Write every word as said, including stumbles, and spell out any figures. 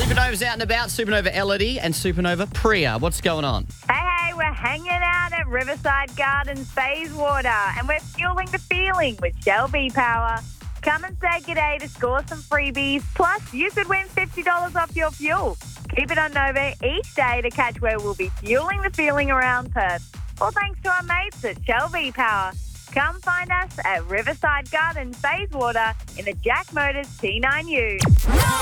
Supernova's out and about. Supernova Elodie and Supernova Priya. What's going on? Hey, hey, we're hanging out at Riverside Gardens Bayswater and we're fueling the feeling with Shell V-Power. Come and say g'day to score some freebies. Plus, you could win fifty dollars off your fuel. Keep it on Nova each day to catch where we'll be fueling the feeling around Perth. All thanks to our mates at Shell V-Power. Come find us at Riverside Gardens Bayswater in the Jack Motors T nine U.